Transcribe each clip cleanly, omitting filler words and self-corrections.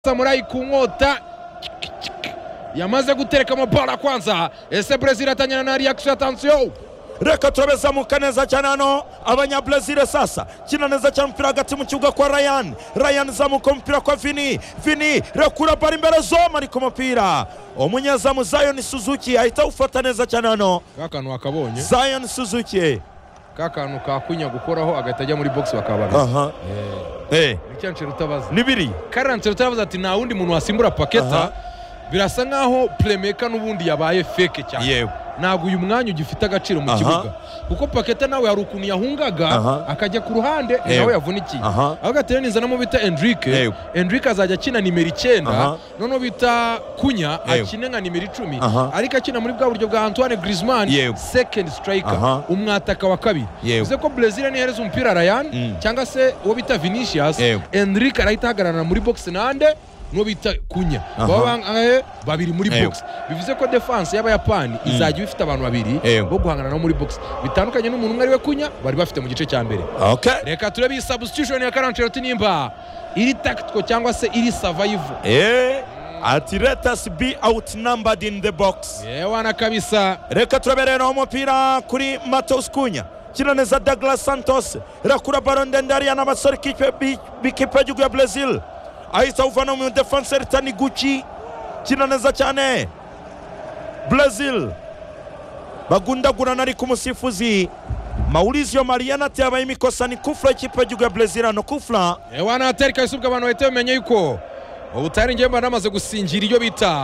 Samurai ku nkota yamaze gutereka amabara kwanza. Ese Brazil atanyana na reaction, attention, reka turabezamuka neza cyane hano abanya Brazil. Sasa kina neza cyane mpira hagati mu kibuga kwa Ryan zamuka mpira kwa Vini rekura bari imbere zoma ariko mupira umunyezamu Zion Suzuki ahita ufata neza cyane hano. Kakanu akabonye Zion Suzuki kakanu kakunya gukoraho agatajya muri box bakabana. Icyanche rutabaza nibiri Karance rutabaza ati nta wundi muntu wasimbura Paketa. Birasa nkaho playmaker nubundi yabaye fake cyane. Yego ntabwo uyu mwanya ugifite agaciro mu kibuga kuko Paketa nawe hari ukuntu yahungaga akajya ku ruhande nawe yavunikiye agatere niza namo bita Enrique azajya akina nimero 9 none bita Kunya akine nka nimero 10 ariko akina muri bwa buryo bwa Antoine Griezmann second striker umwataka wa kabiri. Uze ko Brazil nihereza umupira Ryan cyangwa se uwo bita Vinicius, Enrique arahita ahagarara muri box nande no bita Kunya babiri muri box. Bivuze ko defense y'abayapani izajya bifite abantu babiri bo guhangana no muri box bitandukanye n'umuntu umwe ari we Kunya bari bafite mu gice cya mbere. Reka turebe substitution ya Ancelotti nimba iri tactical cyangwa se iri survival. Ati let us be outnumbered in the box. Wana kabisa. Reka turebe no umupira kuri Matheus Cunha kina neza Douglas Santos rakura baron ndende ari n'abasore kipe ya Brazil. Ahita uvana mu defenseur Taniguchi kina neza cyane Brazil bagundagurana ari ku musifuzi Mauricio Mariana yabaye imikosa ni kufra ikipe ya Brazil no kufra. Wana aterika isubwa abantu bahita bamenye yuko ubutari ngemba namaze gusingira iyo bita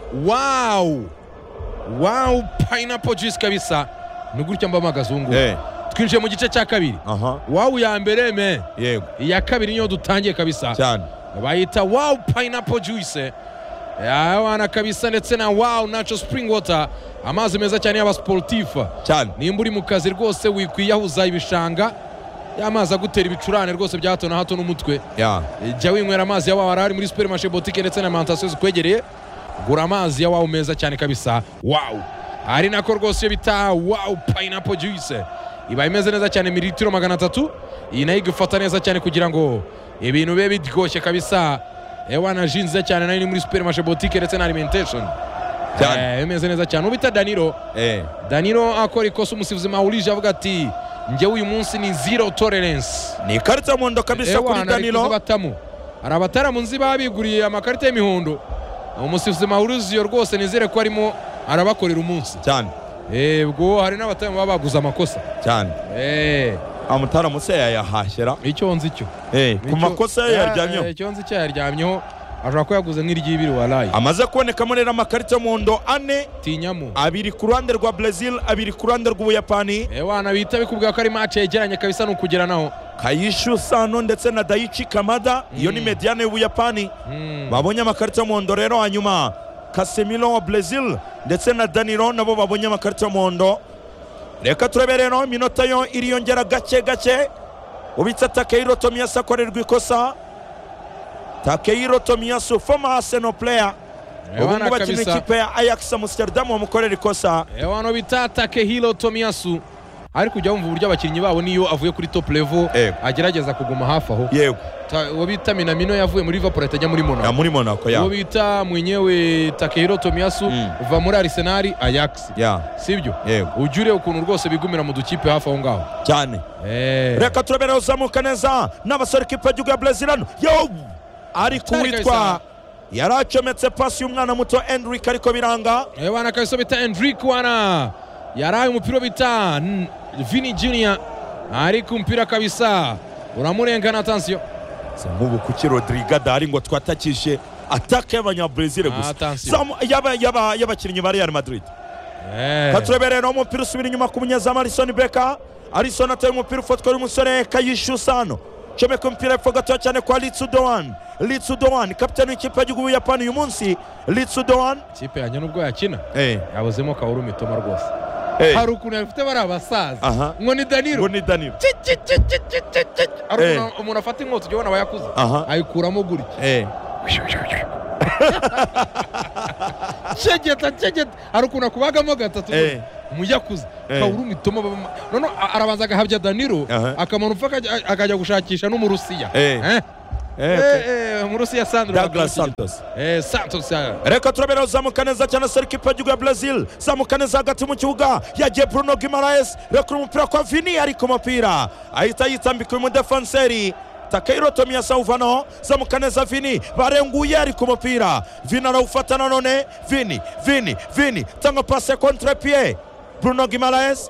wow pineapple juice kabisa nugurya mba magazungu. Twinjiye mu gice cya kabiri. Wow ya mbere yego iya kabiri niyo dutangiye kabisa cyane bayita wow pineapple juice wana kabisa ndetse na wow natural spring water amazi meza cyane y'aba sportif cyane. Nimba uri mu kazi rwose wikwiyahuza ibishanga y'amazi agutera ibicurane rwose bya hato na hato n'umutwe jya winywera amazi ya wow ari muri supermarché boutique ndetse na alimentation zikwegereye. Gura amazi ya wow meza cyane kabisa wow ari nako rwose bita wow pineapple juice iba imeze neza cyane mililitiro 300. Iyi nayo igufata neza cyane kugira ngo ibintu bibe biryoshye kabisa. Wana jinze cyane nayo ni muri supermarché boutique ndetse na alimentation imeze neza cyane. Ubita Danilo akora ikosa umusifuzi Mauricio avuga ati njye uyu munsi ni zero tolerance. Ni karita mundo kabisa kuri Danilo. Hari abataramu nzi babiguriye amakarita y'imihondo. Umusifuzi Mauricio rwose nizere ko arimo arabakorera umunsi cyane. Ubwo hari n'abatamu baba baguza amakosa cyane. Amutara museya yahashyira icyo nzi cyo ku makosa yaryamyeho icyo nzi cyo yaryamyeho ashobora ko yaguze nk'iry'ibiri walayi. Amaze kuboneka muri amakarita mundo 4 tinyamo 2 ku ruhande rwa Brazil 2 ku ruhande rw'Ubuyapani. Wana bita bikubwira ko ari match yegeranye kabisa n'ukugeranaho. Kayishu Sano ndetse na Daichi Kamada iyo ni mediane y'Ubuyapani babonye amakarita mundo rero. Hanyuma Casemiro wa Brazil ndetse na Danilo nabo babonye amakarita mundo. Reka turebere no minota yo iriyongera gake ubitsa Takehiro Tomiyasu akorerwa ikosa. Takehiro Tomiyasu former Arsenal player ubu bakina ikipe ya Ajax Amsterdam wamukorera ikosa. Wano bita Takehiro Tomiyasu ari kujya wumva uburyo abakinnyi babo niyo avuye kuri top level agerageza kuguma hafi aho. Yego uwo bita Minamino yavuye muri Liverpool atajya muri Monaco. Muri Monaco uwo bita mwenyewe Takehiro Tomiyasu uva muri Arsenal Ajax sibyo. Ujure ukuntu rwose bigumira mu dukipe hafi aho ngaho cyane. Reka turabera uzamuka neza n'abasore kipe ya Brazil ari kuwitwa yaracometse pasi y'umwana muto Enrique ariko biranga. Wana kabisa bita Enrique wana yaraye umupira bita Vini Junior ariko umupira kabisa uramurengana. Attention nk'ubu kuki Rodrigo dari ngo twatakishe atake y'abanya Brazil gusa y'abakinnyi ba Real Madrid. Katurebere no umupira usubira inyuma ku munyezamu Alisson Becker. Alisson ateye umupira ufatwa n'umusore Kayishu Sano comeka umupira epfo gato cyane kwa Litsu Doan kapiteni w'ikipe y'Ubuyapani uyu munsi. Litsu Doan ikipe yanjye nubwo yakina yabuzemo Kaoru Mitoma rwose. Hari ukuntu yafite bari abasaza ngo ni Danilo umuntu afata inkota ujya ubona abayakuze ayikuramo gutya cegeta hari ukuntu akubagamo gatatu umuyakuze Kaoru Mitoma none arabanza agahabya Danilo akamanupfa akajya gushakisha n'umurusiya Murusi ya Sandro Douglas Santos. Santos Reka turabera uzamuka neza cyane Serki Pajuga ya Brazil zamuka neza hagati mu kibuga yagiye Bruno Guimaraes rekura umupira kwa Vini ariko umupira ahita yitambika mu defenseri Takehiro Tomiyasu uvano zamuka neza Vini barenguye ariko umupira Vini arawufata nanone Vini tanga passe contre pied Bruno Guimaraes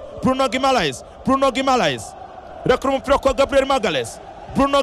rekura umupira kwa Gabriel Magalhaes Bruno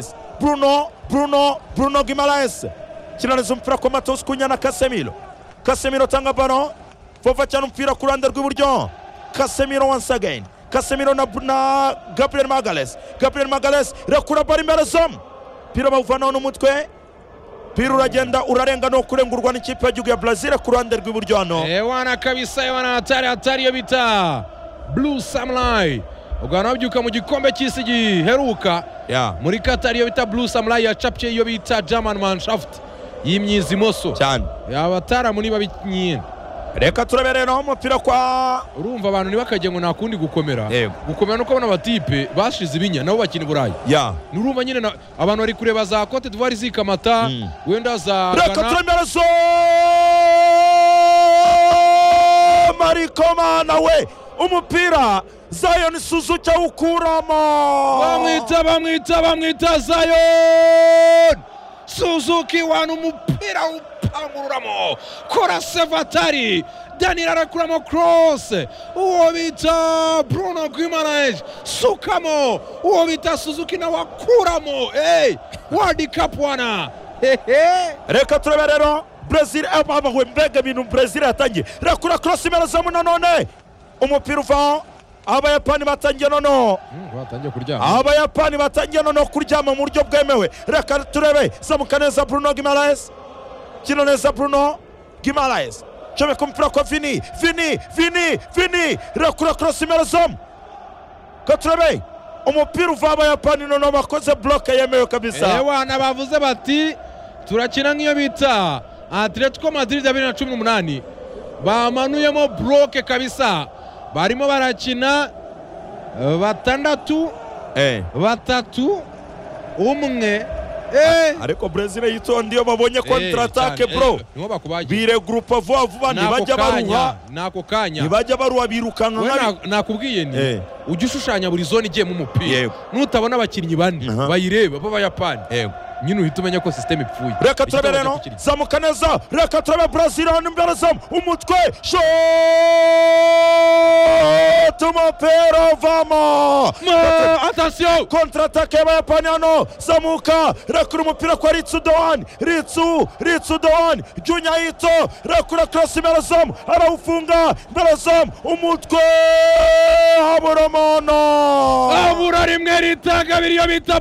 Guimaraes kinaniza umupira kwa Matheus Cunha na Casemiro tanga ballon vova cyane umupira ku ruhande rw'iburyo Casemiro once again Casemiro na Gabriel Magalhaes rekura bari imbere zom pira bawuvanaho n'umutwe pira uragenda urarenga no kurengurwa n'ikipe y'igihugu ya Brazil ku ruhande rw'iburyo hano wana kabisa wana hatari yo bita Blue Samurai ugana babyuka mu gikombe cy'isi giheruka muri Qatar yo bita Blue Samurai yacapye yo bita German Mannschaft y'imyizi moso cyane yabatara muri babinyine reka turabere no umupira kwa urumva abantu nibakaje ngo nakundi gukomera nuko abana batipe bashize ibinya nabo bakina Burayi nurumva nyine abantu bari kureba za Cote d'Ivoire zikamata wenda za reka turabere so Marikoma nawe umupira Zion Suzuki ukuramo bamwita Zion Suzuki wana umupira upangururamo kora sevatari Daniel arakuramo cross uwo bita Bruno Guimaraes sukamo uwo bita Suzuki na wakuramo World Cup wana reka turabero Brazil abawe mbega bintu Brazil yatangiye rakura cross imero zamu nanone umupira uva Abayapani batangiye nono Abayapani batangiye nono kuryama mu buryo bwemewe reka turebe zamuka neza Bruno Guimaraes kino neza Bruno Guimaraes chome kumpira kwa Vini rekura cross imero zom katurebe umupira uva Abayapani nono bakoze block yemewe kabisa wana bavuze bati turakina nk'iyo bita Atletico Madrid 2018 bamanuyemo block kabisa barimo barakina batandatu batatu umwe ariko Brazil yitondiye babonye counter attack bro bire group vuba ntibajya baruha nako kanya ntibajya baruha birukanka nakubwiye ni ujye ushushanya buri zone igiye mu mupira nutabona abakinnyi bane bayireba b'Abayapani nyine uhita umenya ko system ipfuye reka turabere no zamuka neza reka turabe Brazil hano imbere zam umutwe shot umupira vamo attention contre attaque y'Abayapani hano zamuka rekura umupira kwa Ritsu Doan Junior Ito rekura cross imbere zam arawufunga imbere zam umutwe abura rimwe ritanga biriyo bita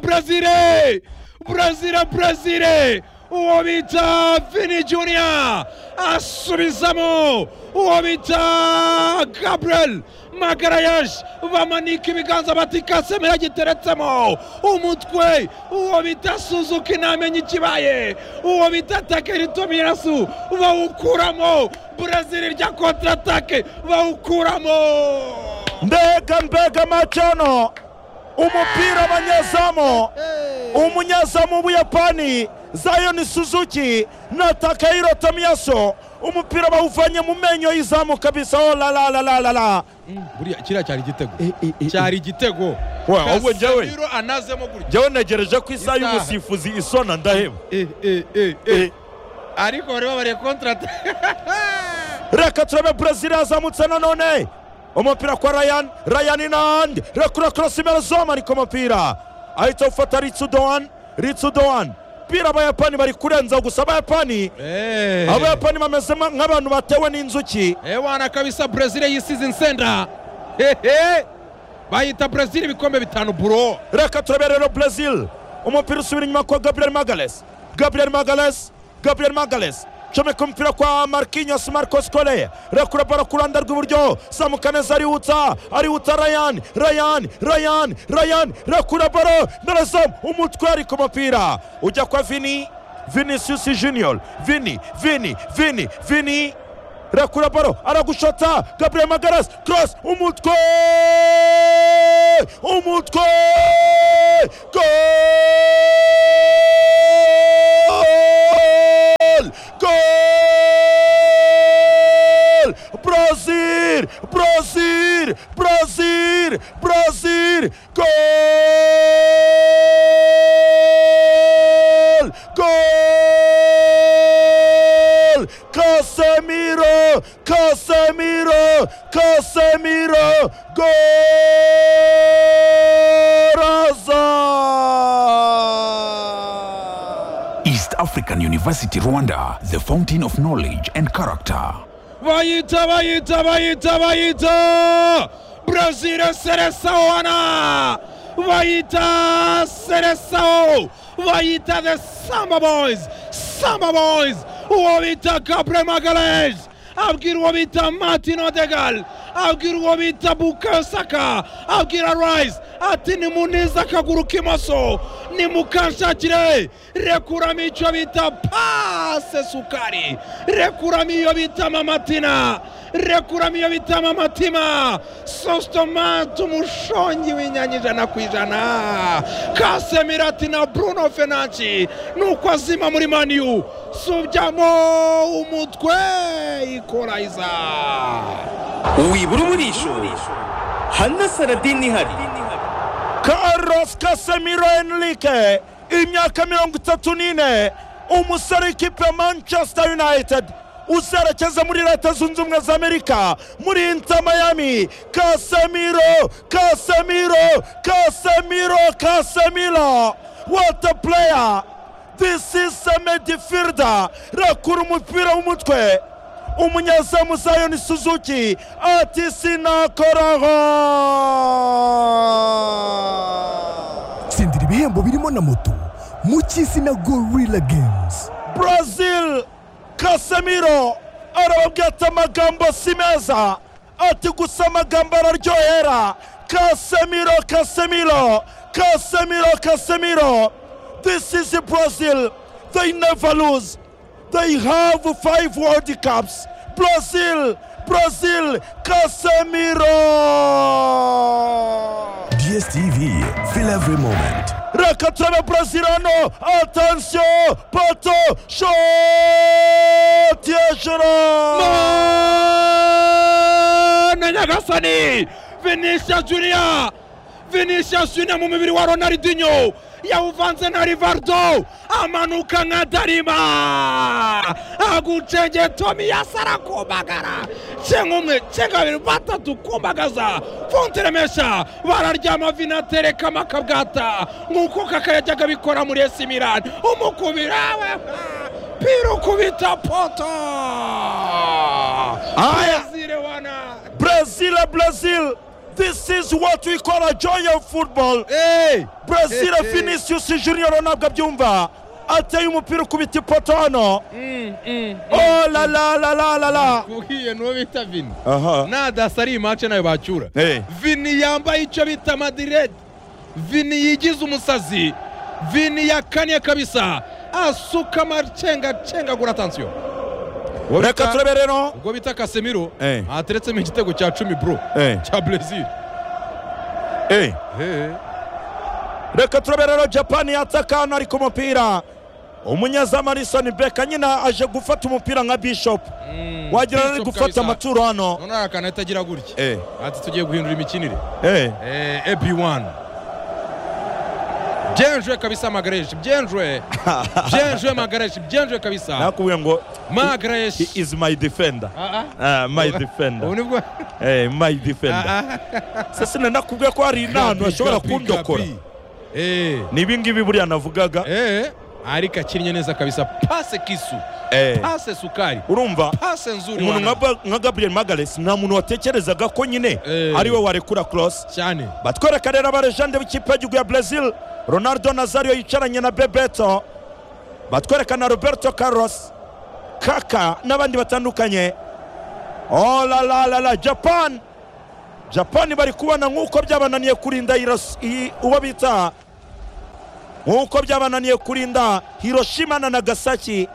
Brazil uwo bita Vini Junior asubizamo uwo bita Gabriel Magalhaes bamanika ibiganza bati Casemiro giteretsemo umutwe uwo bita Suzuki namenye ikibaye uwo bita Takehiro Tomiyasu bawukuramo Brazil rya contre attaque bawukuramo mbega machano umupira abanyezamu umunyezamu w'Ubuyapani Zion Suzuki na Takehiro Tomiyasu umupira bawuvanye mu menyo y'izamu kabisa la buriya kira cyari igitego ahubwo Casemiro anazemo gutya jewe negereje ko isaha y'umusifuzi isona ndaheba ariko bari bare contrat reka turabe Brazil yazamutse nanone umupira kwa Ryan Inand rekura cross imero zoma ariko umupira ahita ufata Ritsu Doan pira Abayapani bari kurenza gusa Abayapani bameze nk'abantu batewe n'inzuki wana kabisa Brazil yisize insenda bayita Brazil ibikombe bitanu bro reka turebe rero Brazil umupira usubira inyuma kwa Gabriel Magalhaes chome kumpira kwa Marcos Correa rekura baro kuranda rw'iburyo zamuka neza arihuta Ryan rekura baro ndaraza umutwe ari ku mupira ujya kwa Vinicius Junior Vini rekura baro aragushota Gabriel Magalhaes cross umutwe goal Goal! Brazil! Brazil! Brazil! Brazil! Goal! Goal! Casemiro! Casemiro! Casemiro! Goraza! East African University Rwanda, the fountain of knowledge and character. Bayita Brazil Seleção Bayita Seleção Bayita the Samba Boys Wabita Gabriel Magalhaes abwira wabita Martin Odegaard abwira wabita Bukayo Saka abwira Rice ati nimuniza akaguru k'imoso nimukanshakire rekuramo icyo bita pase sukari rekuramo iyo bita mamatina rekuramo iyo bita mamatima sostomate umushongi w'inyanya 100% Casemiro ati na Bruno Fernandes nuko azima muri Man U subyamo umutwe ikoraiza wibura umurisho Hanna Saradini hari Carlos Casemiro Enrique imyaka 34 umusore ikipe ya Manchester United uzerekeza muri Leta Zunze Ubumwe za Amerika muri Inter Miami. Casemiro what a player, this is a midfielder. Rakura umupira w'umutwe umunyezamu Zion Suzuki ati sinakoraho. Tsindira ibihembo birimo na moto mu cy'isi na Gorilla Games. Brazil Casemiro arababwira ati amagambo si meza ati gusa amagambo araryohera. Casemiro, this is Brazil, they never lose, they have 5 World Cups. Brazil, Casemiro. DSTV, feel every moment. Rakatrava Brasiliano, attention, poto, shot, Yeshara. Nagasani, Vinicius Junior mu mubiri wa Ronaldinho yawuvanze na Rivaldo amanuka nka Darima agucenge Tomi Yasara kumbagara cengumwe cengabiri batatu kumbagaza Fontelemesha bararyama Vinatere kamakabwata nkuko kakayajyaga bikora muri AC Milan umukubira Piro kubita poto. Brazil. This is what we call a joy of football. Hey, Brazil Vinicius Junior nabwo byumva ateye umupira kubita poto hano. Oh la la. Kuhiye no bita Vini. Aha. Nada sari match nayo bacyura. Hey. Vini yambaye icyo bita Madrid. Vini yigize umusazi. Vini yakanye kabisa. Asuka marcenga gura attention. Reka tureberero ubwo bita Casemiro ateretse mu gitego cya 10 bro cya Brazil. Reka tureberero Japan yatakana ari ku mupira umunyezamu Alisson Becker nyina aje gufata umupira nka Bishop wagira ari gufata amaturo hano none arakana itagira gutya ati tugiye guhindura imikinire AB1 bien joué kabisa Magalhaes bien joué Magalhaes bien joué kabisa nakubuye ngo Magalhaes he is my defender my defender my defender sasa nakubwiye ko ari inano ashobora kundokora nibingibi buri anavugaga ariko akinnye neza kabisa passe kisu passe sukari urumva passe nzuri umuntu nka Gabriel Magalhaes nta muntu watekerezaga ko nyine ari we warekura cross cyane batwereka rero abarejande b'ikipe y'igihugu ya Brazil Ronaldo Nazario yicaranye na Bebeto batwereka na Roberto Carlos Kaka n'abandi batandukanye. Oh la Japan bari kubona nkuko byabananiye kurinda uwo bita nkuko byabananiye kurinda Hiroshima na Nagasaki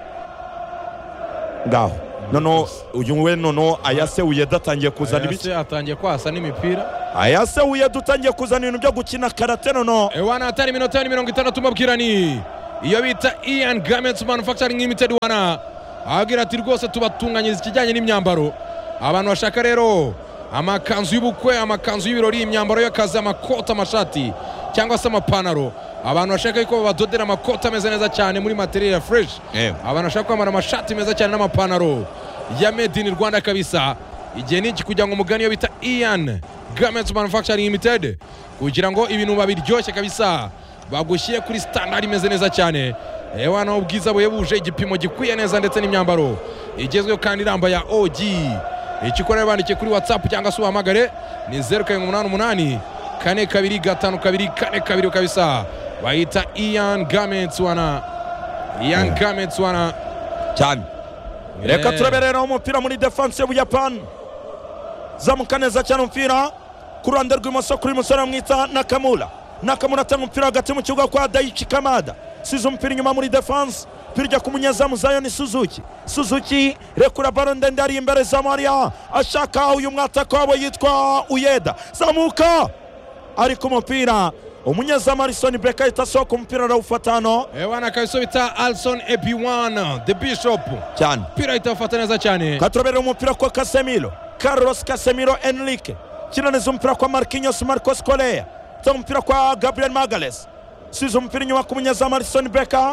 ngaho nono uyu we nono Ayase Uyeda atangiye kuzana ibiki atangiye kwasa n'imipira Ayase Uyeda utangiye kuzana ibintu byo gukina karate nono ewana atari minota 50 mabwirani iyo bita Ian Garments Manufacturing Limited wana agira ati rwose tubatunganyiriza ikijyanye n'imyambaro abantu bashaka rero amakanzu y'ubukwe amakanzu y'ibirori imyambaro y'akazi amakoti amashati cyangwa se amapantaro abantu bashaka ko badodera amakoti ameze neza cyane muri material fresh abantu bashaka kwambara amashati meza cyane n'amapantaro ya made in Rwanda kabisa igihe niki kugira ngo mugani yo bita Ian Garments Manufacturing Limited kugira ngo ibintu babiryoshye kabisa bagushiye kuri standard imeze neza cyane wana ubwiza buhebuje igipimo gikwiye neza ndetse n'imyambaro igezweho kandi iramba ya OG ikikorera bandike kuri WhatsApp cyangwa se uhamagare ni 0788 4252 kabisa bayita Ian Garments wana Ian Garments wana cyane reka turaberera umupira muri defense y'Ubuyapani zamuka neza cyane umupira ku ruhande rw'imoso kuri musore mwita Nakamura atanga umupira hagati mu kibuga kwa Daichi Kamada size umupira inyuma muri defense pirya ku munyezamu Zion Suzuki rekura baro ndende ari imbere za Maria ashaka uyu mwataka wabo yitwa Uyeda zamuka ari ku mupira umunyezamu Alisson Becker itasohoka umupira arawufatano wana kabisa bita Alson Ebiwana the Bishop cyane pira itafata neza cyane katurobera umupira kwa Carlos Casemiro Enrique kinaneza umupira kwa Marcos Correa tanga umupira kwa Gabriel Magalhaes size umupira inyuma ku munyezamu Alisson Becker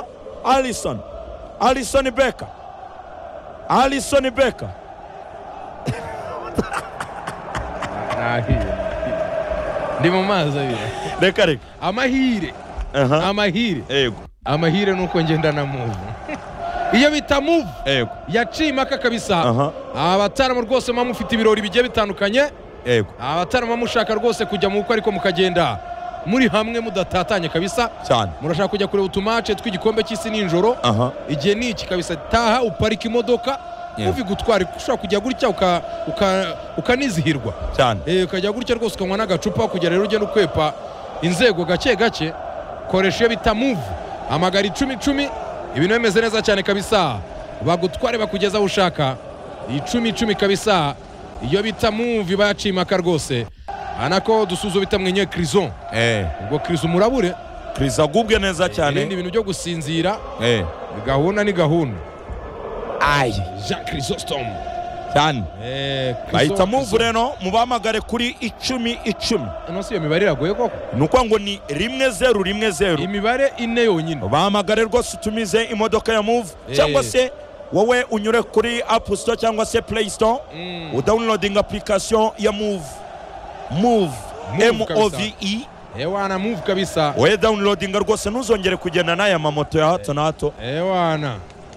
ndi mu mazi reka amahire nuko ngenda na move iyo bita move yaciye impaka kabisa abatarama rwose mufite ibirori bigiye bitandukanye abatarama mushaka rwose kujya mu bukwe ariko mukagenda muri hamwe mudatatanye kabisa cyane murashaka kujya kureba utumace tw'igikombe cy'isi ninjoro igihe niki kabisa taha uparika imodoka uvi gutwara ushaka kujya gutya ukanizihirwa cyane ukajya gutya rwose ukanywa n'agacupa kugera rero ugenda ukwepa inzego gake koresha iyo bita move amagari 10 ibintu bimeze neza cyane kabisa bagutware bakugeza aho ushaka 10 kabisa iyo bita move bayaciye impaka rwose anako dusuzo bita mwenye Crison ubwo Crison murabure Crison agubwe neza cyane ibintu byo gusinzira gahunda ni gahunda Jean Chrysostome cyane bahita move reno mubamagare kuri 10 no si iyo mibare iragoye koko nuko ngo ni 1-0 imibare ine yonyine bamagare rwose utumize imodoka ya move cyangwa se wowe unyure kuri App Store cyangwa se Play Store udownloading application ya move MOVE ewana move kabisa we downloading rwose ntuzongere kugenda n'aya mamoto ya hato na hato ewana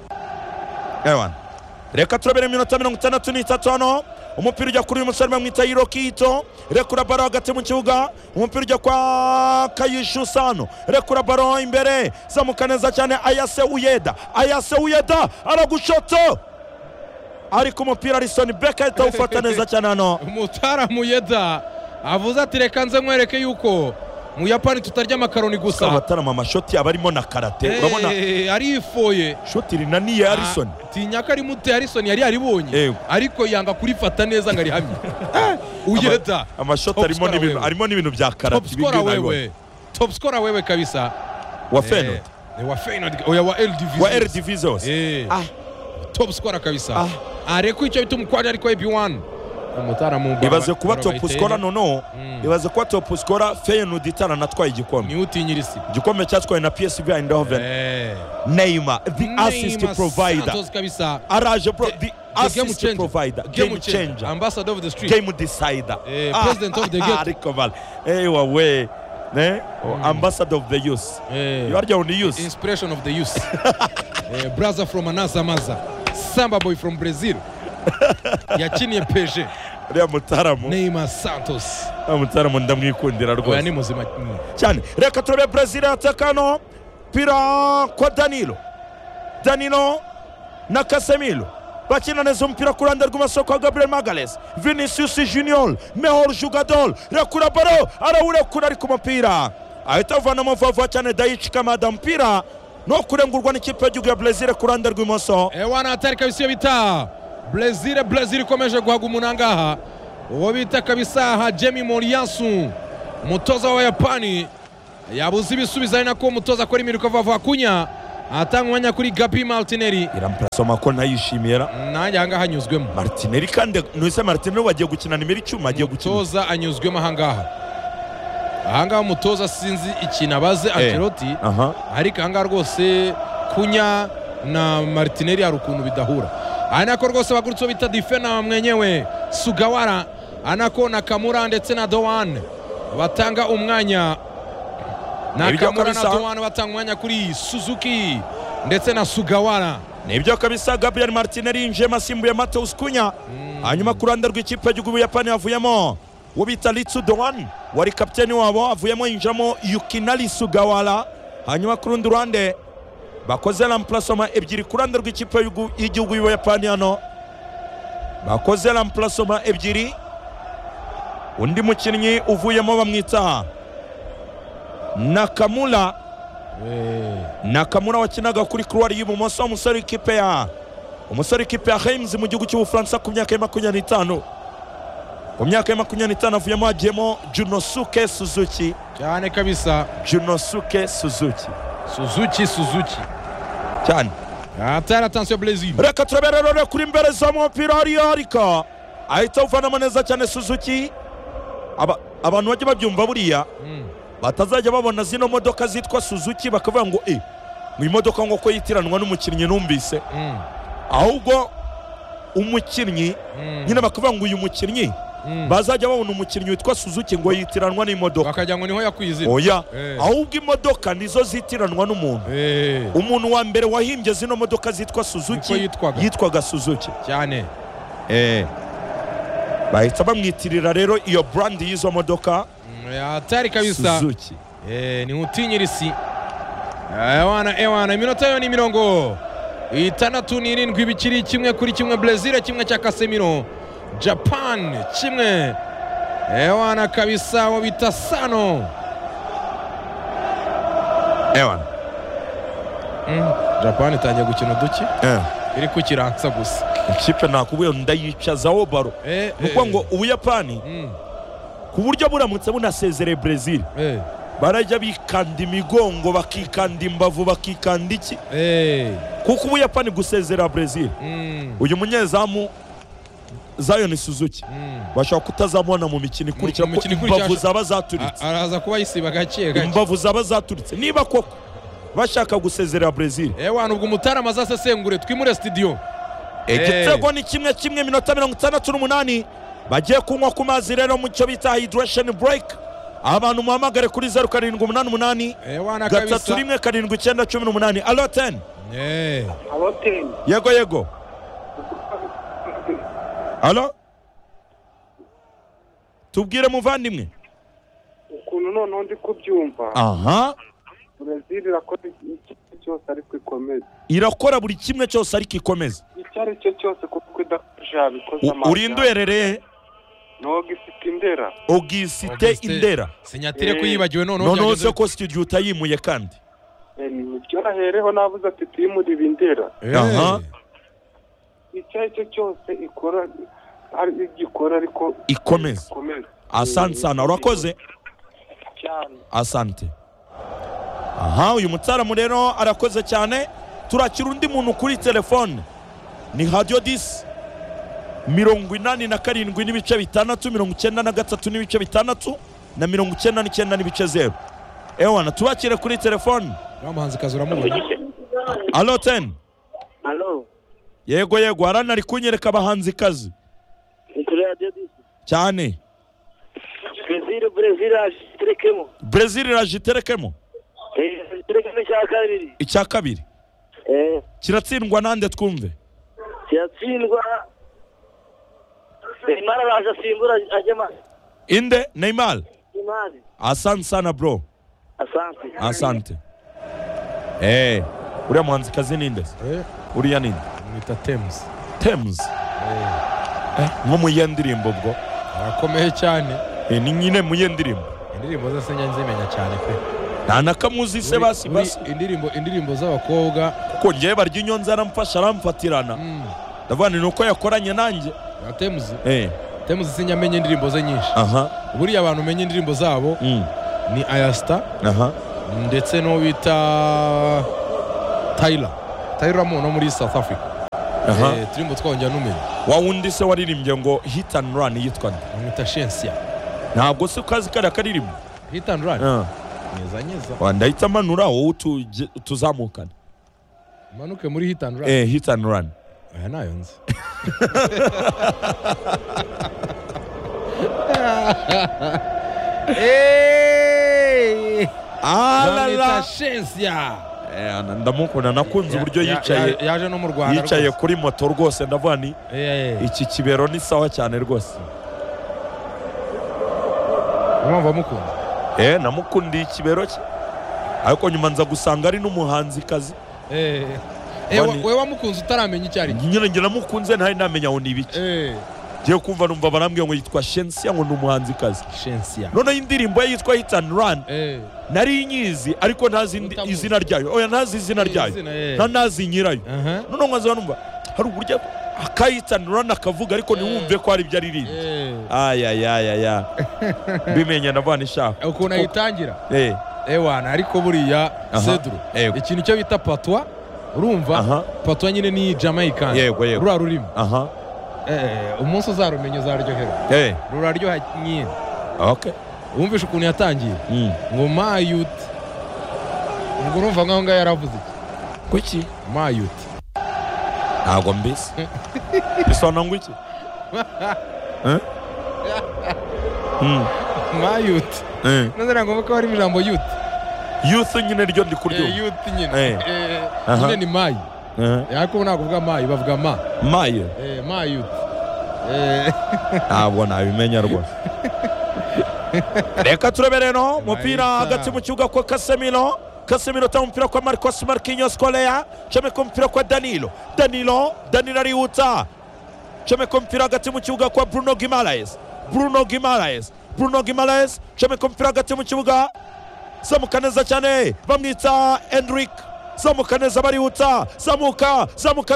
reka turabere minota 63 hano umupira ujya kuri uyu musore bamwita Hirokito rekura baro hagati mu kibuga umupira ujya kwa Kayishu Sano rekura baro imbere zamuka neza cyane Ayase Uyeda aragushota ariko umupira Alisson Becker itawufata neza cyane hano umutaramu Uyeda avuze ati reka nze nkwereke yuko mu Yapani tutarya makaroni gusa abatarama amashoti abarimo na karate urabona arifoye shoti rinaniye Alisson tinyaka ari mute Alisson yari aribonye ariko yanga kurifata neza ngari hamye Uyeda amashoti arimo n'ibintu bya karate top scorer wewe kabisa wa Feyenoord oya wa El Divisos top scorer kabisa areko icyo bituma kwaje ariko Ebi1 ibaze kuba top scorer nono ibaze kuba top scorer Feyenoord itaranatwaye igikombe niutinyirisi igikombe cyatwaye na PSV Eindhoven Neymar the assist provider araje the assist provider game changer ambassador of the street game decider president of the gate ambassador of the youth you are the youth inspiration of the youth brother from another mother Samba boy from Brazil yakiniye PSG uriya mutaramu Neymar Santos mutaramu ndamwikundira rwose ni muzima cyane reka turabe Brazil atakano pira kwa Danilo na Casemiro bakina neza umupira ku ruhande rw'amasoko wa Gabriel Magalhaes Vinicius Junior mejor jugador rekura baro arawurekura ari ku mupira ahita avanamo vuba cyane Daichi Kamada mpira no kurengurwa n'ikipe y'igihugu ya Brazil ku ruhande rw'imoso ewana atari kabisa bita Brazil ikomeje guhaga umunangaha uwo bita kabisa Hajime Moriyasu umutoza wa Yapani yabuze ibisubizo ari nako umutoza akora imiruko vuba kunya atanga umwanya kuri Gabi Martinelli iramprasoma ko nayishimiye nanjye ahangaha hanyuzwemo Martinelli kandi nuse Martinelli wagiye gukina nimero 10 agiye gukina umutoza anyuzwemo ahangaha umutoza sinzi ikintu abaze Ancelotti ariko ahangaha rwose Kunya na Martinelli hari ukuntu bidahura anako rwose bagurutse bita defender mwenyewe Sugawara anako Nakamura ndetse na Doan batanga umwanya Nakamura na Doan batanga umwanya kuri Suzuki ndetse na Sugawara nibyo kabisa. Gabriel Martinelli inje masimbuye Mateus Kunya hanyuma kuranda rw'ikipe y'Igihugu y'Ubuyapani havuyemo wobita Litsu Doan wari kapiteni wabo avuyemo injamo Yukinari Sugawara hanyuma kurundi ruhande bakoze remplacement ebyiri kuranda rw'ikipe y'Igihugu y'Ubuyapani hano bakoze remplacement ebyiri undi mukinnyi uvuyemo bamwita Nakamura wakinaga kuri couloir y'ibumoso umusore ikipe ya Reims mu gihugu cy'Ubufaransa ku myaka ya 25 ku myaka ya 25 avuyemo hagiyemo Junosuke Suzuki cyane kabisa Junosuke Suzuki cyane atara attention Brazil reka turabererere kuri mbere za mupira ariko ahita uvanamo neza cyane Suzuki abantu bajye babyumva buriya batazajya babona zino modoka zitwa Suzuki bakavuga ngo mu imodoka ngo ko yitiranwa n'umukinnyi numvise ahubwo umukinnyi nyine bakavuga ngo uyu mukinnyi bazajya babona umukinnyi witwa Suzuki ngo yitiranwa n'imodoka bakajya ngo niho yakwizira oya ahubwo imodoka nizo zitiranwa n'umuntu umuntu wa mbere wahimbye zino modoka zitwa Suzuki yitwaga Suzuki cyane bahita bamwitirira rero iyo brand y'izo modoka atari kabisa Suzuki ni utinyirisi ewana iminota yo ni 67 bikiri kimwe kuri kimwe Brazil kimwe cya Casemiro Japan kimwe ewana kabisa wabita Sano ewana Japan itangiye gukina duki iri kukiransa gusa ikipe nakubuye ndayicazaho baro nuko ngo Ubuyapani ku buryo buramutse bunasezereye Brazil barajya bikanda imigongo bakikanda imbavu bakikanda iki kuko Ubuyapani gusezera Brazil uyu munyezamu Zion Suzuki bashaka kutazamubona mu mikino ikurikira ko imbavu zaba zaturitse araza kuba yisiba gake imbavu zaba zaturitse niba koko bashaka gusezera Brazil ewana ubwo umutarama azasesengure twimure studio igitego ni kimwe minota 68 bagiye kunywa ku mazi rero mu cyo bita hydration break abantu muhamagare kuri 0788 317 alo 10 yego alo tubwire muvandimwe ukuntu none ndi kubyumva Brazil irakora ikintu cyose ariko ikomeza irakora buri kimwe cyose ariko ikomeza icyari cyo cyose kuko idafasha bikoza amahanga urinduherereye Augustin Indera sinyatire kuyibagiwe none se ko studio utayimuye kandi nicyo nahereho navuze ati tuyimuri Indera icyayi cyo cyose ikora ari igikora ariko ikomeza asante sana urakoze cyane asante uyu mutsaramu rero arakoze cyane turakira undi muntu kuri telefone ni Radio 10 87 n'ibice 6 93 n'ibice 6 na 99 n'ibice 0 ewana tubakire kuri telefone bamuhanze kazi uramubona alo 10 alo yego arana ari kunyereka abahanzi kazi kuri Radio 10 cyane Brazil rajiterekemo icya kabiri kiratsindwa nande twumve kiratsindwa Neymar araje asimbura ajema inde Neymar asante sana bro asante uriya muhanzi kazi ninde uriya ninde mwita Thames nko mu yendirimbo bwo arakomeye cyane ni nyine mu yendirimbo indirimbo zose nyanzimenya cyane pe nta nakamuzi se basi indirimbo z'abakobwa kuko ngiye barya inyonza aramfatirana ndavuga ni uko yakoranye nanjye Thames sinyamenye indirimbo ze nyinshi buriya abantu menye indirimbo zabo ni Ayasta ndetse no bita Tyler mu no muri South Africa turimo twongera numenya wa wundi se waririmbye ngo hit and run yitwa amwita Shensia ntabwo se ukazi kari akaririmbo hit and run nyeza wandahita manura wowe tuzamukana manuke muri hit and run hit and run aya nayo nzi alala Shensia ndamukunda nakunze uburyo yicaye yaje no mu Rwanda yicaye kuri moto rwose ndavuga ni iki kibero ni sawa cyane rwose urumva mukunda namukundiye ikibero cye ariko nyuma nza gusanga ari n'umuhanzi kazi we wamukunze utaramenya icyo ari nyine ngira namukunze ntari namenya aho ni ibiki ngiye kumva numva barambwiye ngo yitwa Shensia ngo ni umuhanzi kazi Shensia noneho indirimbo ye yitwa Hit and Run nari nyizi ariko ntazi izina ryayo ntazi izina ryayo ntazi nyirayo noneho nkaza numva hari uburyo Hit and Run akavuga ariko ntiwumve ko hari ibyo aririmba aya bimenye ndavana ishaka ukuntu ayitangira ewana ariko buriya Cedro ikintu cyo bita patwa urumva patwa nyine ni Jamaican rura rurimo umunsi uzarumenya uzaryohera ruraryoha nyine wumvishe ukuntu yatangiye ngo mayut ngo urumva nkaho ngaho yaravuze iki kuki mayut ntabwo mbese bisobanura ngo iki mayut nazira ngo ko hari ijambo youth nyine ryo ndi kuryo youth nyine ni mayi yako ntabwo uvuga mayi bavuga mayi mayut ntabwo nabimenya rwose reka turebe no umupira hagati mu kibuga kwa Casemiro ta umupira kwa Marquinhos Correa chomeka umupira kwa Danilo arihuta chomeka umupira hagati mu kibuga kwa Bruno Guimaraes chomeka umupira hagati mu kibuga zamuka neza cyane bamwita Endrick zamuka neza barihuta zamuka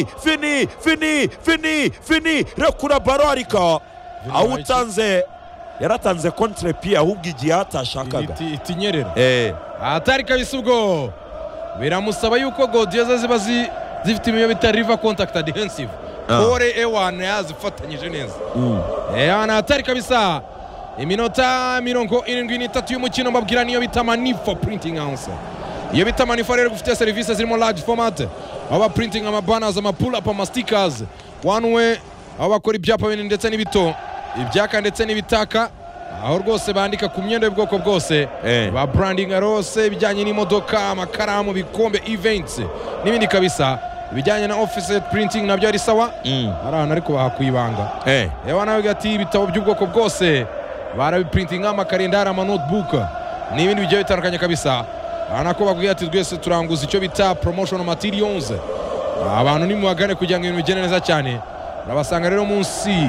Vini rekura baro ariko awutanze yaratanze contre pied ahubwo igihe atashakaga itinyerera atari kabisa ubwo biramusaba yuko Godioza ziba zifite imiyo bita river contact defensive kore ewana yazifatanyije neza ana atari kabisa iminota 73 y'umukino mbabwira niyo bita Manifa Printing House iyo bita Manifa rero gufite services zirimo large format aba printing banners pull up stickers one way aba bakora ibyapa binini ndetse n'ibito ibyaka ndetse n'ibitaka aho rwose bandika ku myenda y'ubwoko bwose ba branding rose bijyanye n'imodoka amakaramu bikombe events n'ibindi kabisa bijyanye na offset printing nabyo ari sawa arana ariko bahakwibanga yewe nawe gati ibitabo by'ubwoko bwose barabiprinting amakalendari notebook n'ibindi bijye bitandukanye kabisa anako bakubwira ati twese turanguza icyo bita promotional materials abantu ni muwagane kugira ngo ibintu bigende neza cyane urabasanga rero munsi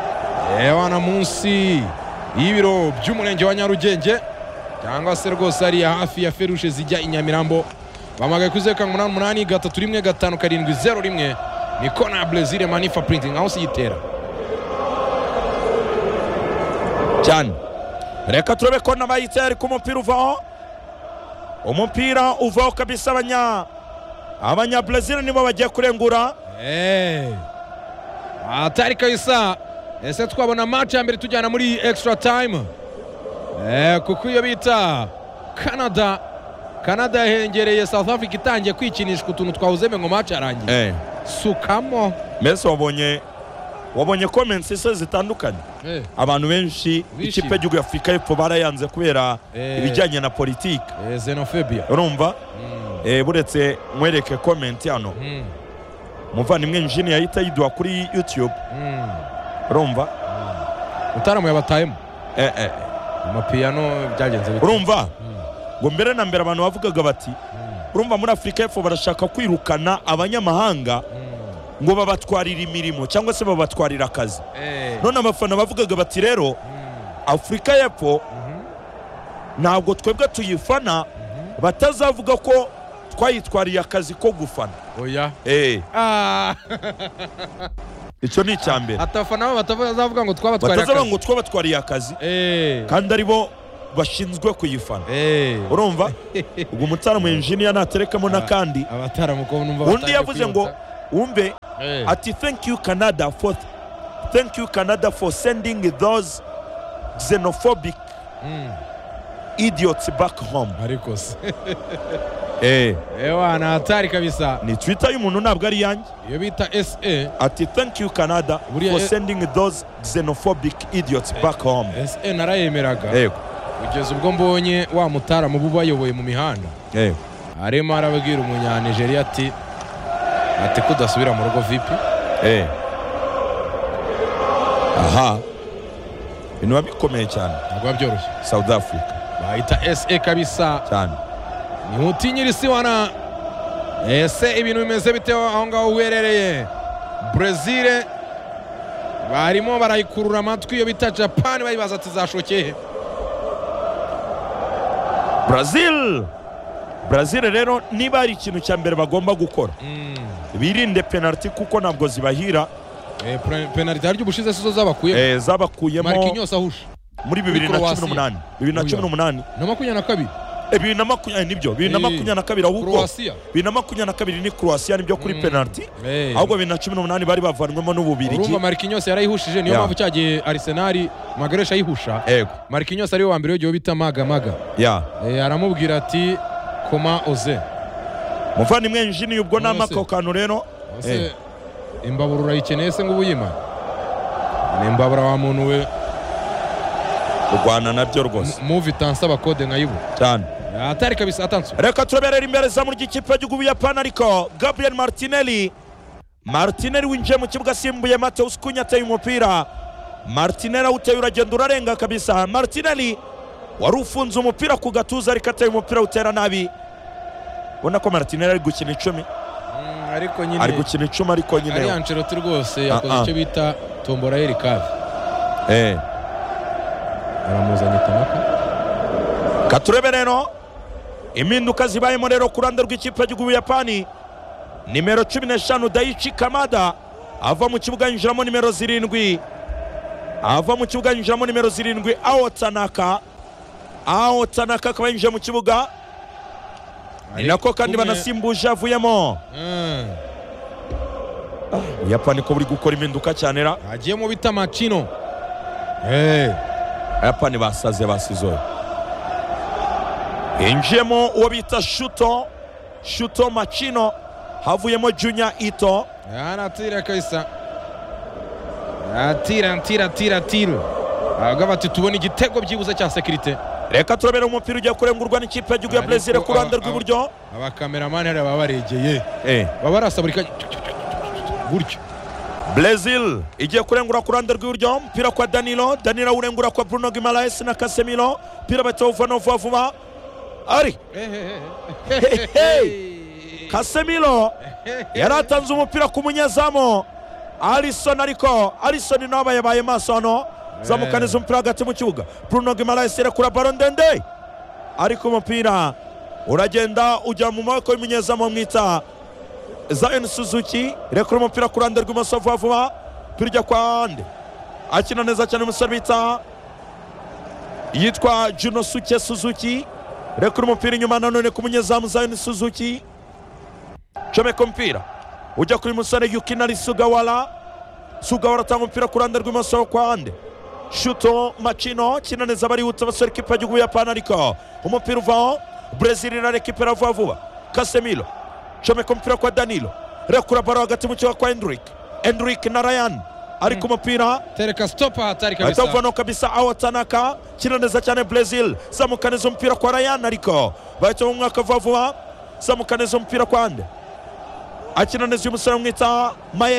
munsi y'ibiro by'umurenge wa Nyarugenge cyangwa se rwose ari hafi ya ferushe zijya Inyamirambo bamagaye kuri 0813157001 ni kona ya Brazil Manifa Printing House yitera cyane reka turebe kona bayitera ku umupira uvaho kabisa abanya Brazil nibo bagiye kurengura atari kabisa ese twabona match ya mbere tujyana muri extra time kuko iyo bita Canada yahengereye South Africa itangiye kwikinishwa utuntu twawuzeme ngo match yarangiye sukamo mbese wabonye comments se zitandukanye abantu benshi ikipe y'Igihugu ya Afurika y'Epfo barayanze kubera ibijyanye na politiki xenophobia urumva buretse mwereke comment hano muvandimwe Engineer yahita yidwa kuri YouTube urumva utaramu yabatayemo amapiyano byagenze bite urumva ngo mbere na mbere abantu bavugaga bati urumva muri Afurika y'Epfo barashaka kwirukana abanyamahanga ngo babatwarira imirimo cyangwa se babatwarira akazi none abafana bavugaga bati rero Afurika y'Epfo ntabwo twebwe tuyifana batazavuga ko twayitwariye akazi ko gufana oya icyo ni icyambere atafana batazavuga ngo twabatwariye akazi batazavuga ngo twabatwariye akazi kandi aribo bashinzwe kuyifana urumva ubwo umutara mu engineer naterekamo nakandi abataramu ko numva undi yavuze ngo umbe ati thank you Canada for sending those xenophobic idiots back home ariko se wana hatari kabisa ni Twitter y'umuntu ntabwo ari yanjye iyo bita SA ati thank you Canada for sending those xenophobic idiots back home. SA narayemeraga kugeza ubwo mbonye wa mutara mu bubayoboye mu mihanda arimo arababwira umunyanigeriya ati kudasubira mu rugo vipi aha bintu bikomeye cyane ntabwo byoroshye South Africa bahita SA kabisa cyane ni utinyirisi wana ese ibintu bimeze biteho aho ngaho uherereye Brazil barimo barayikurura amatwi iyo bita Japan bayibaza ati zashokeye Brazil rero niba ari ikintu cya mbere bagomba gukora birinde penalty kuko ntabwo zibahira penalty haryo ubushize sizo zabakuyemo Marquinhos ahusha muri 2018 na 22 nibyo 2022 ahubwo 2022 ni Croatia nibyo kuri penalty ahubwo 2018 bari bavanwemo n'ububirigi urumva Marquinhos yarayihushije niyo mpamvu cyagiye Arsenal Magaresha ayihusha Marquinhos ari wa mbere yo bita maga aramubwira ati koma oze muvandimwe engineer ubwo namako kantu rero imbabura urayikeneye se ngo ubuyima ni imbabura wa muntu we Rwanda nabyo rwose movie tansaba code nkayibu cyane atari kabisa atanso reka tureberera imbere za mu gikipe cy'ubu Japan ariko Gabriel Martinelli winjiye mu kibuga simbuye Mateus Cunha ateye umupira Martinelli uteye uragenda urarenga kabisa Martinelli wari ufunze umupira ku gatuza ariko ateye umupira utera nabi ubona ko Martinelli ari gukina 10 ariko nyine ari gukina 10 ariko nyine ari Ancelotti rwose yakoze icyo bita tombora Erikavi aramuzanye tamaka katurebe rero impinduka zibayemo rero ku ruhande rw'ikipe y'ubu Japan nimero 15 Daichi Kamada ava mu kibuga yinjiramo nimero 7 Ao Tanaka akaba yinjiye mu kibuga ni nako kandi banasimbuje avuyemo Japan ko buri gukora impinduka cyane ra agiye mu bita Machino Japan basaze basizoye injiyemo uwo bita Shuto Machino havuyemo Junior Ito anatira kabisa atira agaba ati tubona igitego byibuze cya security reka turabera umupira ugiye kurengurwa n'ikipe y'Igihugu ya Brazil ku ruhande rw'iburyo abakameramani hari babaregeye babarasa buri gutyo Brazil igiye kurengura ku ruhande rw'iburyo umupira kwa Danilo urengura kwa Bruno Guimaraes na Casemiro umupira batawuvana vuba ari Casemiro yaratanze umupira ku munyezamu Alisson nawe yabaye maso hano zamukaniza umupira hagati mu kibuga Bruno Guimaraes irekura baro ndende ariko umupira uragenda ujya mu maboko y'umunyezamu mwita Zion Suzuki irekura umupira ku ruhande rw'imoso vuba pirya kwa ande akina neza cyane umusore bita yitwa Junosuke Suzuki irekura umupira inyuma nanone ku munyezamu Zion Suzuki comeka umupira ujya kuri musore Yukinari Sugawara atanga umupira ku ruhande rw'imoso kwa ande Shuto Machino kina neza barihuta basore ikipe y'Igihugu ya Japan ariko umupira uvaho Brazil irarekipera vuba Casemiro comeka umupira kwa Danilo rekura baro hagati mu kibuga kwa Endrick na Ryan ariko umupira tereka stop hatari kabisa atavano kabisa Ao Tanaka kina neza cyane Brazil zamukaniza umupira kwa Ryan ariko bahita mu mwaka vuba zamukaniza umupira kwa ande akina neza umusore mwita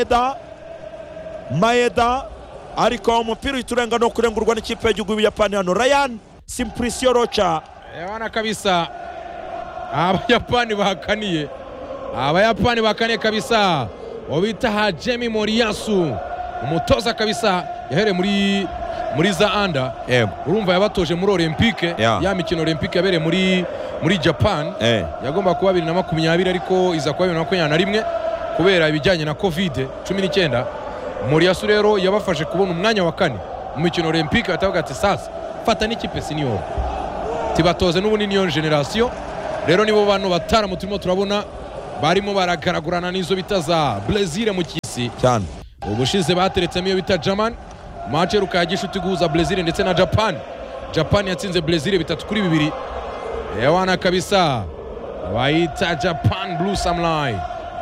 Maeda ariko umupira iturenga no kurengurwa n'ikipe y'Igihugu ya Japan hano Ryan Simplicio Rocha wana kabisa Abayapani bakaniye kabisa wabita Hajime Moriyasu umutoza kabisa yahere muri za anda urumva yabatoje muri Olympique ya mikino Olympique yabereye muri Japan yagomba kuba 2020 ariko iza kuba 2021 kubera ibijyanye na COVID-19 Moriyasu rero yabafashe kubona umwanya wa kane mu mikino Olympique atavuga ati sasa fata n'ikipe senior tibatoze n'ubundi niyo generation rero nibo bantu bataramu turimo turabona barimo baragaragurana n'izo bita za Brazil mu kisi cyane. ubushize bateretsemo iyo bita German match rukagisha guhuza Brazil ndetse na Japan. Japan yatsinze Brazil 3-2 ewana kabisa bayita Japan Blue Samurai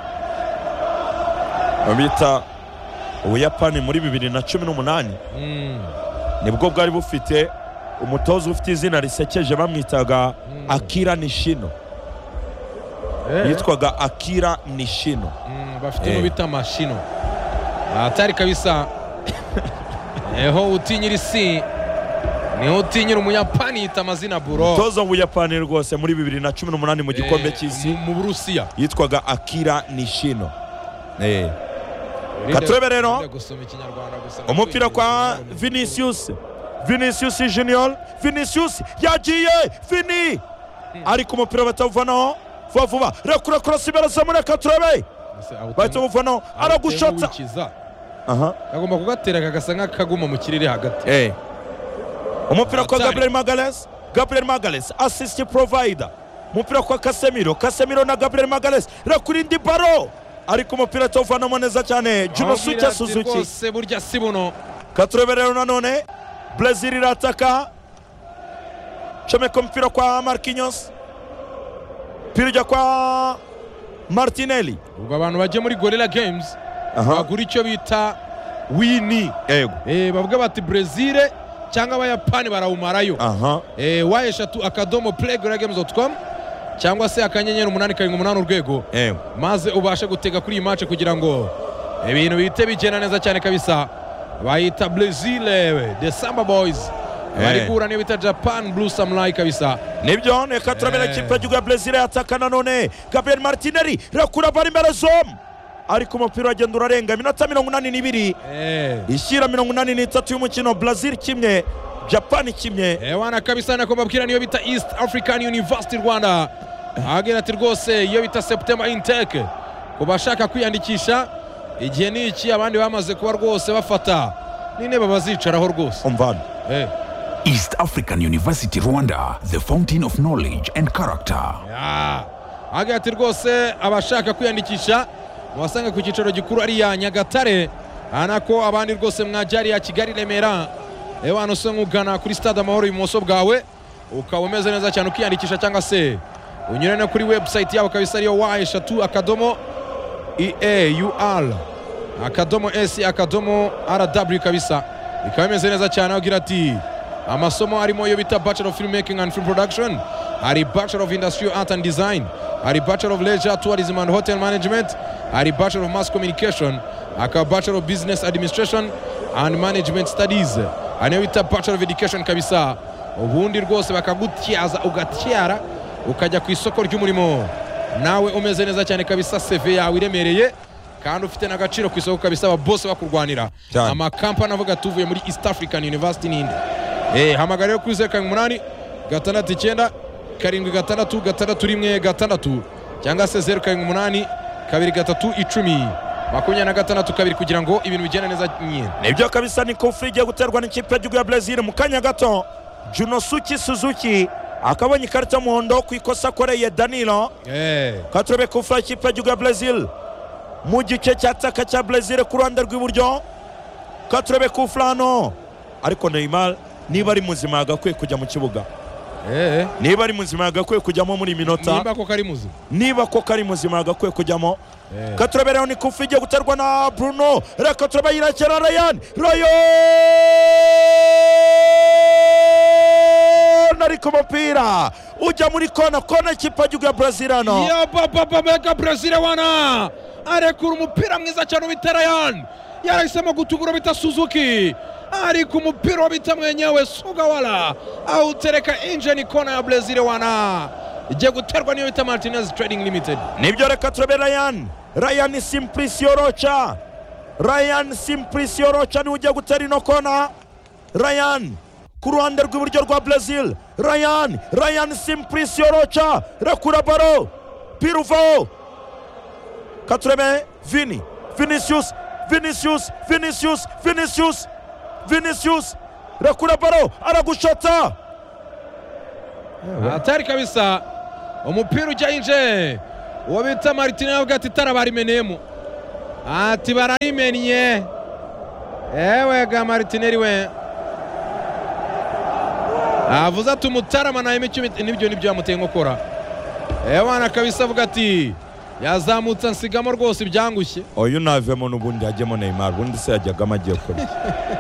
babita Ubuyapani muri 2018 nibwo bwari bufite umutoza ufite izina risekeje bamwitaga Akira Nishino yitwaga Akira Nishino bafite no bita Mashino atari kabisa eho utinyira isi niho utinyira umuyapani yita amazina buro umutoza w'Ubuyapani rwose muri 2018 mu gikombe cy'isi mu Burusiya yitwaga Akira Nishino. Katurebe rero umupira kwa Vinicius Junior. Vinicius yagiye Vini ariko umupira batavanaho vuba rekura cross imbere zamure. Katurebe batavanaho aragushota agomba kugatera kagasa nk'akaguma mu kirere hagati. Umupira kwa Gabriel Magalhaes assist provider. Umupira kwa Casemiro na Gabriel Magalhaes rekura indi baro ariko umupira atavanaho neza cyane. Junosuke Suzuki se burya sibuno. Katurebe rero nanone Brazil irataka chomeka mpira kwa Marquinhos pirja kwa Martinelli. Ubwo abantu baje muri Gorilla Games bagura icyo bita wini bavuga bati Brazil cyangwa abayapani barawumarayo wayeshatu akadomo playgorillagames.com cyangwa se akanyenyeri 878 urwego maze ubashe gutega kuri iyi match kugira ngo ibintu bite bigenda neza cyane kabisa. Bayita Brazil the Samba Boys bari gura niyo bita Japan Blue Samurai kabisa. Nibyo reka turabera ikipe ya Brazil yataka nanone Gabriel Martinelli rakura bari imbere zom ariko umupira agenda urarenga iminota 82 ishyira 83 y'umukino. Brazil kimwe Japan kimwe wana kabisa nako babwira niyo bita East African University Rwanda agera ati rwose iyo bita September intake kubashaka kwiyandikisha igihe ni iki abandi bamaze kuba rwose bafata nine babazicaraho rwose umvana. East African University Rwanda, the fountain of knowledge and character. agera ati rwose abashaka kwiyandikisha wasanga ku cyicaro gikuru ari ya Nyagatare anako abandi rwose mwajari ya Kigali Remera ewana usanga ugana kuri stade Amahoro ibumoso bwawe ukaba umeze neza cyane ukiyandikisha cyangwa se unyure no kuri website yabo kabisa ariyo wayeshatu akadomo EAUR akadomo S akadomo RW kabisa ikaba imeze neza cyane agira ati amasomo arimo yo bita Bachelor of Filmmaking and Film Production, hari Bachelor of Industrial Art and Design, hari Bachelor of Leisure Tourism and Hotel Management, hari Bachelor of Mass Communication, aka Bachelor of Business Administration and Management Studies, ane bita Bachelor of Education kabisa. Ubundi rwose bakagutyaza ugatyara ukajya ku isoko ry'umurimo nawe umeze neza cyane kabisa. CV yawe iremereye kandi ufite n'agaciro ku isoko kabisa. Aba boss bakurwanira amakampani avuga tuvuye muri East African University ninde hamagarira kuri 08 6 7 6 cyangwa se 0 8 2 10 kabiri kugira ngo ibintu bigende neza nyine. Nibyo kabisa ni kufri igiye guterwa n'ikipe ya Brazil mu kanya gato. Junosuke Suzuki akabonye ikarita muhondo ku ikosa koreye Danilo. Katurebe kufra ikipe ya Brazil mu gice cyataka cya Brazil ku ruhande rw'iburyo. Katurebe kufrano ariko Neymar niba ari muzima agakwiye kujya mu kibuga. Niba ari muzima agakwiye kujyamo muri minota. Niba ko kari muzima agakwiye kujyamo. Katurebe rero ni kufri igiye guterwa na Bruno. Reka turebe yirakera Ryan ariko umupira ujya muri kona ikipe ya Brazilano. Ya baba mega Brazil wana arekura umupira mwiza cyane ubita Ryan yarahisemo gutugura bita Suzuki ariko umupira wabita mwenyewe Sugawara autereka nje ni kona ya Brazil wana igiye guterwa niyo bita Martinez Trading Limited. Nibyo reka turebe Ryan Simplicio Rocha ni ugiye gutera ino kona. Ryan ku ruhande rw'iburyo rwa Brazil. Ryan Simplicio Rocha rekura baro Piruvo. Katurebe Vinicius rekura baro aragushota atari kabisa umupira ujya inje uwo bita Martinez avuga ati tara barimeneyemo ati bararimennye ewe ga Martinez we avuze ati umutarama nayo nibyo yamuteye nkokora ewana kabisa avuga ati yazamutse nsigamo rwose ibyangushye uyu navemo n'ubundi hajyemo Neymar ubundi se yajyagamo agiye kure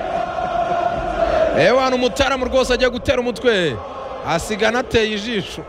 ewana umutarama rwose ajya gutera umutwe asigana ateye ijisho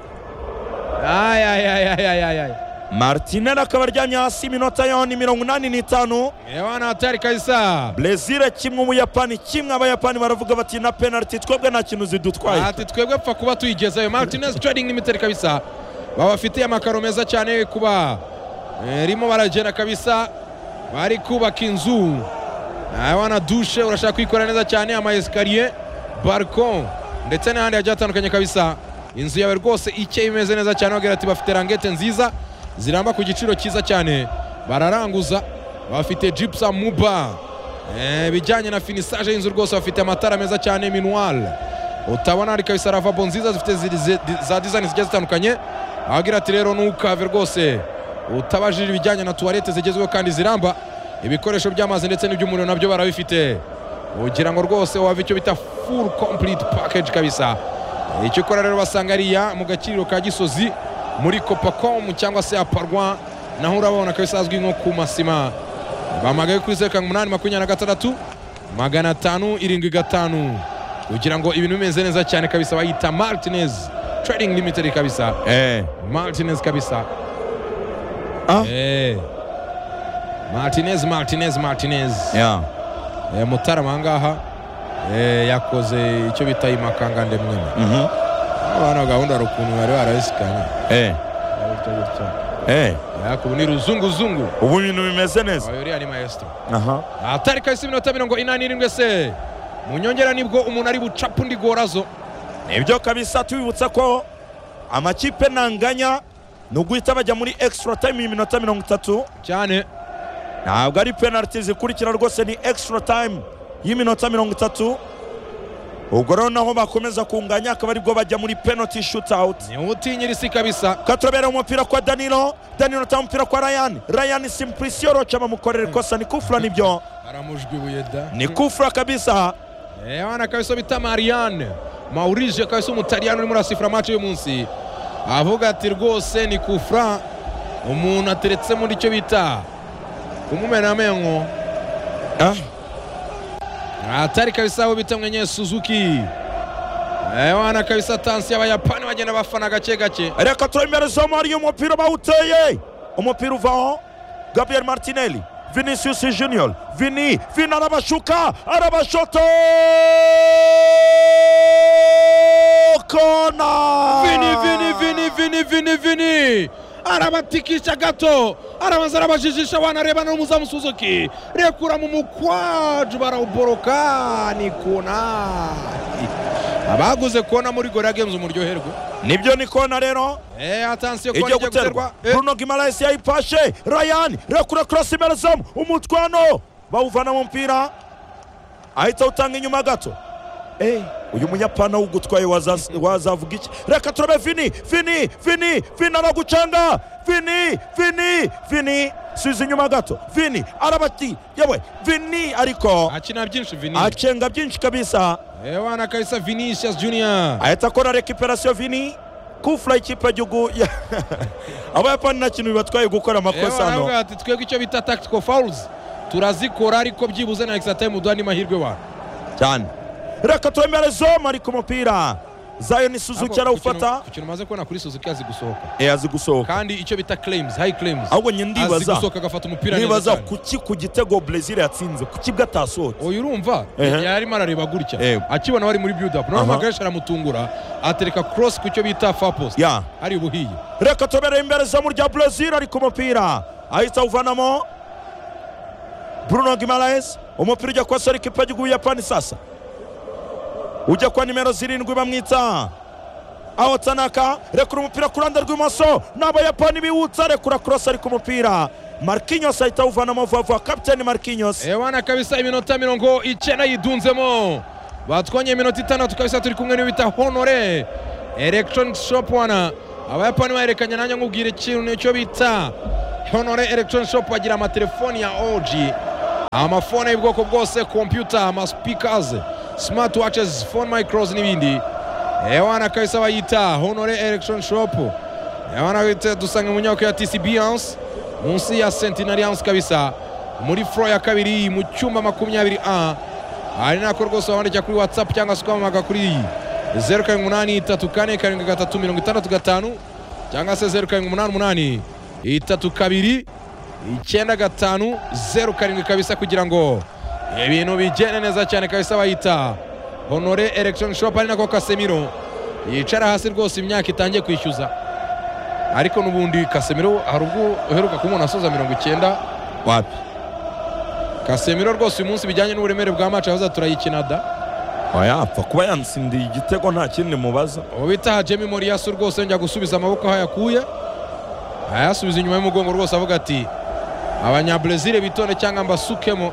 ay Martinez akaba aryamye hasi iminota yoni 85 ewana atari kabisa Brazil kimwe Umuyapani kimwe Abayapani baravuga bati na penalty twebwe nta kintu zidutwaye ati twebwe pfa kuba tuyigezayo Martinez Trading Limited kabisa baba bafitiye amakaro meza cyane kuba rimo baragenda kabisa bari kubaka inzu wana douche urashaka kwikora neza cyane ama escalier balcon ndetse n'ahandi hagiye hatandukanye kabisa inzu yawe rwose icye imeze neza cyane bagira ati bafite rangete nziza ziramba ku giciro cyiza cyane bararanguza bafite gypsum muba bijyanye na finissage y'inzu rwose bafite amatara meza cyane minual utabona ari kabisa lavabo nziza zifite za design zigiye zitandukanye agira ati rero nukave rwose utabajije ibijyanye na toilette zigezweho kandi ziramba ibikoresho by'amazi ndetse n'iby'umuriro nabyo barabifite ugira ngo rwose wava icyo bita full complete package kabisa icyo ukora rero basanga ariya mu gakiriro ka Gisozi muri Copacom cyangwa se Aparwa naho urabona kabisa azwi nko ku masima bamagaye kuri 0826 575 kugira ngo ibintu bimeze neza cyane kabisa bayita Martinez Trading Limited kabisa Martinez kabisa Martinez yeah mutarama ngaha yakoze icyo bita imakanga ndemwe abana gahunda rukuntu bari barayisikanye yakubu ni ruzungu ubu bintu bimeze neza ayo ari maestro atari kabisa iminota 87 se munyongera nibwo umuntu ari bucapu ndi gorazo nibyo kabisa tubibutsa ko amakipe nanganya nuguhita bajya muri extra time y'iminota 30 cyane ntabwo ari penalty zikurikira rwose ni extra time y'iminota 30 ubwo rero naho bakomeza kunganya akaba aribwo bajya muri penalty shootout ni utinyirisi kabisa katobera umupira kwa Danilo ta umupira kwa Ryan Simplicio Rocha bamukorera kosa ni kufra nibyo aramujwibuye da ni kufra kabisa wana kabisa bita Marianne Mauricio kabisa umutaliyano urimo rasifra match uyu munsi avuga ati rwose ni kufra umuntu ateretse muri cyo bita kumumena amengo atari kabisa aho bita mwenye Suzuki wana kabisa tansi y'Abayapani bagenda bafana gake reka turemere zo Mario umupira bawuteye umupira uvaho Gabriel Martinelli Vinicius Junior Vini arabashuka arabashota kona Vini arabatikisha gato arabanza arabajijisha wanareba no muzamu Suzuki rekura mu mukwaju barawuboroka ni kona abaguze kona muri Gorilla Games umuryoherwe nibyo ni kona rero attention kona ijya guterwa Bruno Guimaraes yayipashe Ryan rekura cross imerezamu umutwano bawuvana mu mpira ahita utanga inyuma gato uyu munyapana ugutwaye wazavuga iki reka turabe Vini aragucanga Vini suiza inyuma gato Vini arabati yewe Vini ariko akina byinshi Vini acenga byinshi kabisa wana kabisa Vinicius Junior ahita akora recuperation Vini kufla ikipe y'igihugu Abayapani nta kintu bibatwaye gukora amakosa hano ati twebwe icyo bita tactical fouls turazikora ariko byibuze na extra time udani mahirwe wa cyane reka twemere zoma ari ku mupira Zion Suzuki arawufata kukintu maze kubona kuri Suzuki azigusohoka azigusohoka kandi icyo bita high claims ahubwo ndibaza azigusohoka agafata umupira neza nibaza kuki ku gitego Brazil yatsinze kuki bwatasohotse oyo urumva yarimo arareba gutya akibona bari muri build up none magaresha aramutungura atereka cross ku cyo bita far post ari ubuhiye reka tobere imbere za mu rya Brazil ari ku mupira ahita uvanamo Bruno Guimaraes umupira ujya kwa Sori kipa y'u Yapani sasa ujya kwa nimero 7 bamwita aho Tanaka rekura umupira ku ruhande rw'imoso n'Abayapani biwutsa rekura cross ari ku mupira Marquinhos ahita uvanamo vuba captain Marquinhos wana kabisa iminota 90 yidunzemo batwanye iminota 6 kabisa turi kumwe n'ibita Honore electronic shop wana abayapani baherekanye nanjye nkubwira ikintu nicyo bita Honore electronic shop bagira amatelefoni ya OG, amafone y'ubwoko bwose, computer, ama-speakers, smartwatches, phone micros n'ibindi. Ewana kabisa bayita Honore electronic shop. Ewana bita dusanga mu nyubako ya TCBance munsi ya Centenarians kabisa muri floor ya kabiri mu cyumba 20A. Ari nako rwose wandika kuri WhatsApp cyangwa se ukamamaga kuri 0783433665 cyangwa se 0788329507 kabisa kugira ngo ibintu bigende neza cyane kabisa bayita Honore Electronic Shop. Ari nako Casemiro yicara hasi rwose imyaka itangiye kwishyuza, ariko nubundi Casemiro hari ubwo uheruka kumubona asoza 90 wapi Casemiro rwose uyu munsi bijyanye n'uburemere bwa match aho turayikina da oya apfa kuba yansindiye igitego nta kindi mubaza. Ubita Jamie Morias rwose njya gusubiza amaboko aho yakuye, ayasubiza inyuma y'umugongo rwose avuga ati abanya-Brazil bitone cyangwa mbasukemo.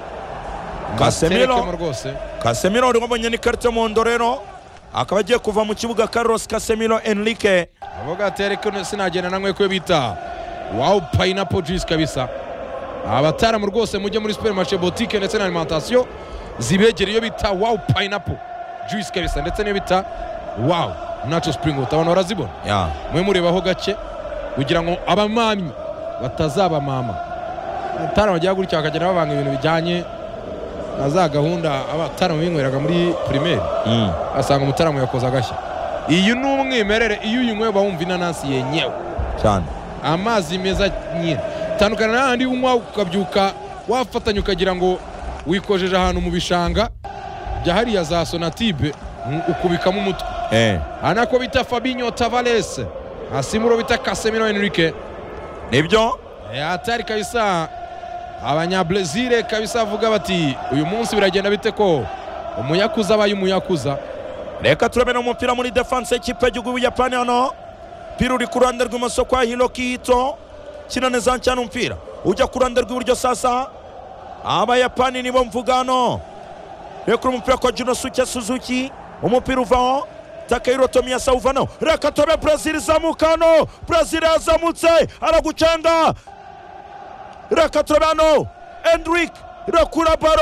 Casemiro uri wabonye ni carte y'umuhondo rero akaba agiye kuva mu kibuga. Carlos Casemiro Enrique avuga ati ariko sinagenda namwe ko bita wow pineapple juice kabisa. Abataramu rwose mujye muri supermarché boutique ndetse na alimentation zibegera iyo bita wow pineapple juice kabisa, ndetse n'iyo bita wow nacho spring water. Abantu barazibona mwe murebaho gake kugira ngo abamamyi batazaba mama. Abataramu bajya gutya bakagenda babanga ibintu bijyanye na za gahunda abataramu binyweraga muri primaire, asanga umutaramu yakoza gashya. Iyi ni umwimerere, iyo uyinywe bawumva inanasi yenyewe cyane, amazi meza nyine. Tandukana n'ahandi unywa ukabyuka wafatanya ukagira ngo wikojeje ahantu mu bishanga bya hariya za Sonatibe ukubikamo umutwe. Anako bita Fabinho Tavares, asimuro bita Casemiro Enrique. Nibyo atari kabisa abanya-Brazil kabisa avuga bati uyu munsi biragenda bite ko umuyakuza abaye umuyakuza. Reka turabena umupira muri defense y'ikipe y'igihugu y'Ubuyapani hano. Pira uri ku ruhande rw'imoso kwa Hiroki Ito, kina neza cyane umupira ujya ku ruhande rw'iburyo. Sasa Abayapani nibo mvuga hano. Reka umupira kwa Junosuke Suzuki, umupira uvaho. Takehiro Tomiyasu uvano. Reka tobe Brazil zamuka hano. Brazil yazamutse aragucanga. Reka tobe hano Endrick rakura baro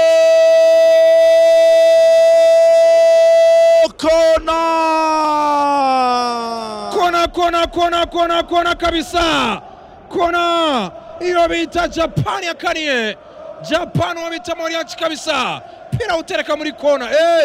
kona kabisa. Kona iyo bita Japan yakaniye. Japan wabita Moriarty kabisa. Pira utereka muri kona.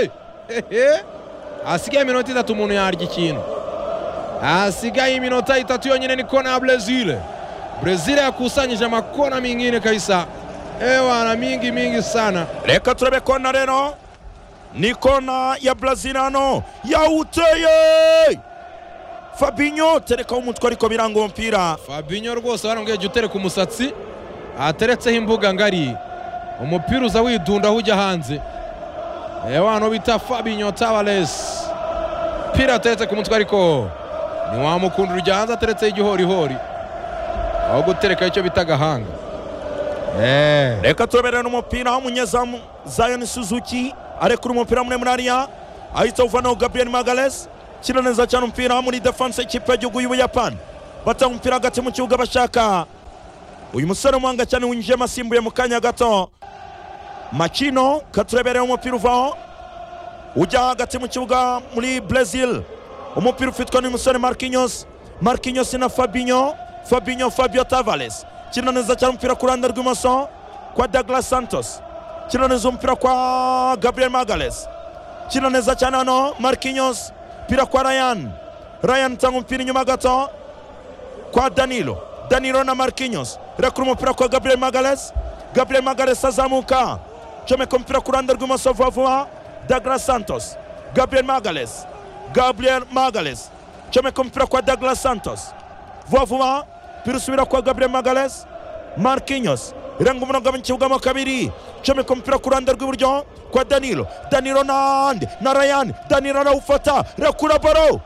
Asigaye iminota 3 umuntu yarya ikintu. Asigaye iminota 3 yonyine ni kona ya Brazil. Brazil yakusanyije amakona mingine kabisa. Wana mingi sana. Reka turabe kona rero. Ni kona ya Brazil hano yawuteye. Fabinho tereka umutwe ariko biranga umupira. Fabinho rwose barambwiye jya utereka umusatsi ateretseho imbuga ngari, umupira uza widunda aho ujya hanze. Wana bita Fabinho Tavares, pira ateretse ku mutwe ariko ni wamukunda ujya hanze ateretseho igihorihori aho gutereka icyo bita gahanga. Reka turabera n'umupira w'umunyezamu Zion Suzuki arekura umupira muremure hariya ahita uvanaho Gabriel Magalhaes. Kina neza cyane umupira muri defense y'ikipe y'igihugu y'Ubuyapani. Batanga umupira hagati mu kibuga bashaka uyu musore umuhanga cyane winjiye asimbuye mu kanya gato. Machino katurebereye umupira uvaho ujya hagati mu kibuga muri Brazil. Umupira ufitwa n'umusore Marquinhos na Fabio Tavares. Kina neza cyane umupira ku ruhande rw'imoso kwa Douglas Santos. Kina neza umupira kwa Gabriel Magalhaes. Kina neza cyane hano Marquinhos, pira kwa Ryan tanga umupira inyuma gato kwa Danilo na Marquinhos. Rekura umupira kwa Gabriel Magalhaes azamuka comeka umupira ku ruhande rw'imoso vuba. Douglas Santos, Gabriel Magalhaes comeka umupira kwa Douglas Santos vuba. Pira usubira kwa Gabriel Magalhaes. Marquinhos irenga umurongo mu kibuga mo kabiri, comeka umupira ku ruhande rw'iburyo kwa Danilo na Ryan. Danilo arawufata rekura baro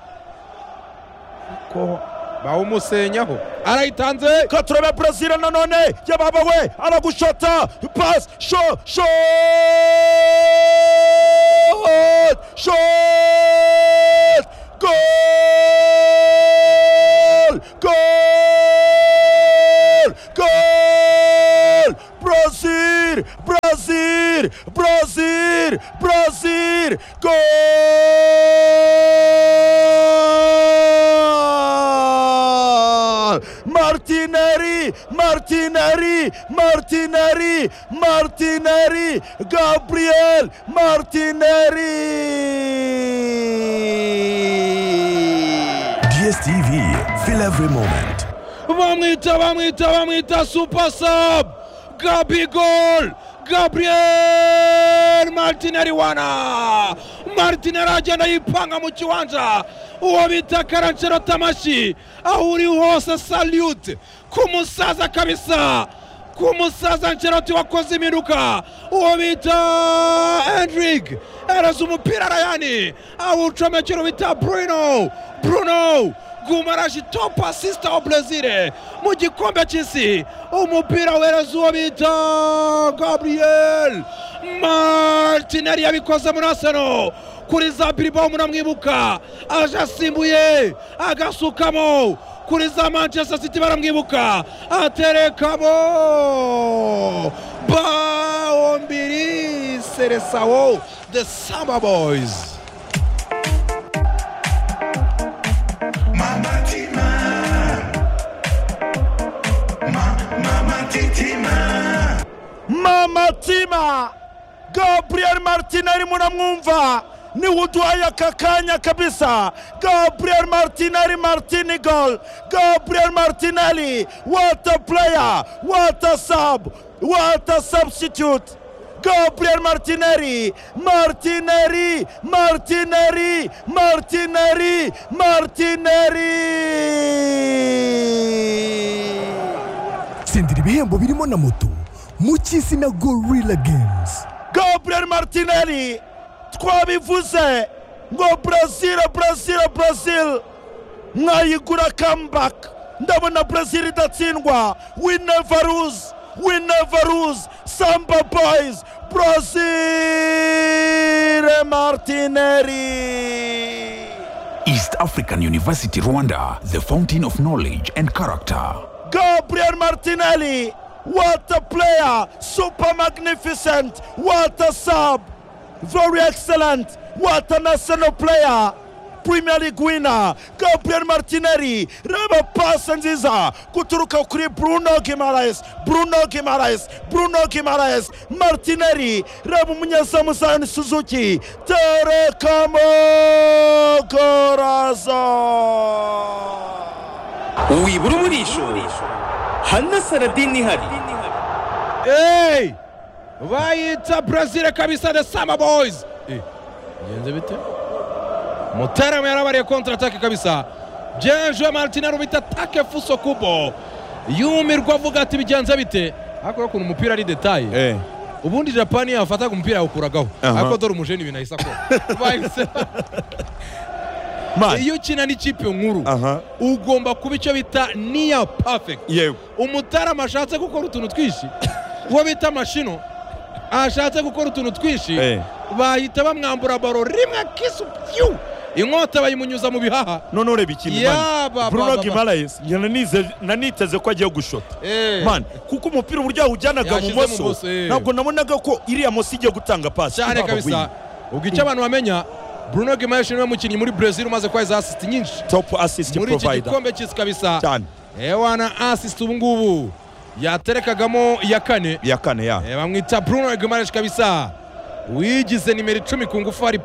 ko bawumusenyaho arayitanze. Katurebe Brazil nanone yababawe aragushota pass shot goal. Brazil, Brazil, Brazil, goal! Martinelli, Martinelli, Martinelli, Martinelli, Gabriel Martinelli. DSTV, feel every moment. Bamwita super sub Gabigol Gabriel Martinelli wana Martinelli agenda yipanga mu kiwanja uwo bita Karanchero Tamashi aho uri hose salute kumusaza kabisa kumusaza Ancelotti wakoze imiruka uwo bita Endrick araza umupira Rayani aho ucomekero bita Bruno Gumarashi top assist wa Brazil mu gikombe cy'isi umupira wereza uwo bita Gabriel Martinelli yabikoze muri Arsenal kuri za Bilbao muramwibuka aje asimbuye agasukamo kuri za Manchester City baramwibuka aterekamo bao mbiri Seleção the Samba Boys. Mama Tima Gabriel Martinelli munamwumva ni uduhaye akakanya kabisa. Gabriel Martinelli, Martini goal. Gabriel Martinelli, what a player, what a sub, what a substitute. Gabriel Martinelli, Martinelli, Martinelli, Martinelli, Martinelli. Tsindira ibihembo birimo na moto mu cy'isi na Gorilla Games. Gabriel Martinelli twabivuze ngo Brazil mwayigura comeback. Ndabona Brazil idatsindwa. We never lose. Samba Boys, Brazil Martinelli. East African University Rwanda, the fountain of knowledge and character. Gabriel Martinelli, what a player, super magnificent, what a sub, very excellent, what a national player, Premier League winner. Gabriel Martinelli, reba pasi nziza kuturuka kuri Bruno Guimaraes. Martinelli, reba umunyezamu Zion Suzuki, terekamo corazon. wibura umurisho Hanna Saradin ihari. Hey! Bayita Brazil kabisa the Samba Boys. Yenze bite? Mutara yarabariye counter attack kabisa. Jean Martinelli bita attack fuso kubo. Yumirwa avuga ati bigenze bite? Akora kuntu umupira ari detail. Ubundi Japan yafata umupira yawukuragaho. Ako dore umujeni binahisa ko. Bayise. Iyo ukina n'ikipe nkuru ugomba kuba icyo bita near perfect. Umutara mashatse gukora utuntu twishi uwo bita mashino ashatse gukora utuntu twishi bahita bamwambura baro rimwe kisu pyu inkota bayimunyuza mu bihaha. None ureba ikintu man Bruno Guimaraes naniteze ko agiye gushota man kuko umupira uburyo ujyanaga mu moso ntabwo nabonaga ko iriya mosi igiye gutanga pass cyane kabisa. Ubwo icyo abantu bamenya Bruno Guimaraes niwe mukinnyi muri Brazil umaze kwaza assist nyinshi, top assist muri provider iki gikombe cy'isi kabisa. Ewana assist ubu ngubu yaterekagamo ya kane ya bamwita Bruno Guimaraes kabisa wigize nimero 10 ku ngufu.